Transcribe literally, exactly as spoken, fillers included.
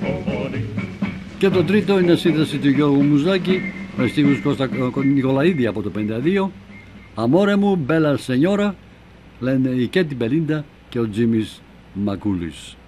Και το τρίτο είναι σύνθεση του Γιώργου Μουζάκη με στίχους Κώστα Νικολαίδη από το πενήντα δύο. Αμόρε μου, μπέλα σενιόρα, λένε η Κέτι Μπελίντα και ο Τζίμις Μακούλης.